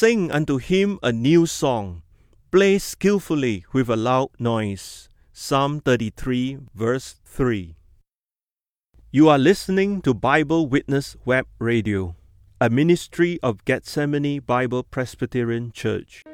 sing unto him a new song. Play skillfully with a loud noise. Psalm 33, verse 3. You are listening to Bible Witness Web Radio, a ministry of Gethsemane Bible Presbyterian Church.